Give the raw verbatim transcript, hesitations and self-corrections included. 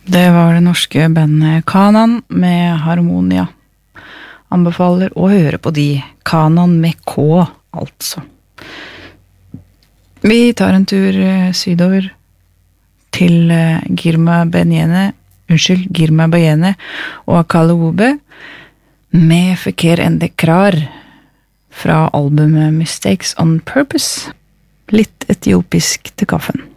Det var det norske bandet Kanan med Harmonia. Anbefaler å høre på de. Kanan med K, altså. Vi tar en tur sydover til Girma Benyene, unnskyld, Girma Bayene og Akalaoube med Feker Endekrar fra albumet Mistakes on Purpose. Litt etiopisk til kaffen.